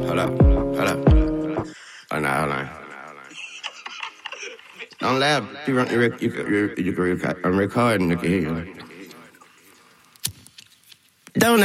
Hold up. Hold on. Don't laugh. I'm recording. You can hear you. Don't